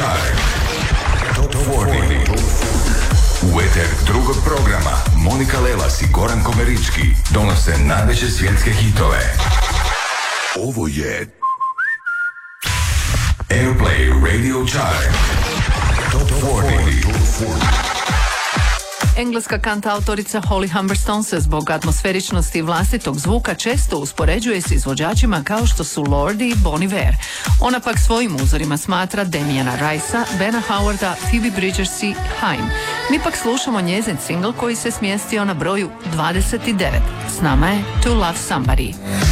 Chart. Top 40. U eter drugog programa Monika Lelas i Goran Komerički donose najveće svjetske hitove. Ovo je Airplay Radio Chart. Top 40. Engleska kantautorica Holly Humberstone se zbog atmosferičnosti vlastitog zvuka često uspoređuje s izvođačima kao što su Lordi i Bon Iver. Ona pak svojim uzorima smatra Damiana Ricea, Bena Howarda, Phoebe Bridgers i Haim. Mi pak slušamo njezin singl koji se smjestio na broju 29. S nama je To Love Somebody.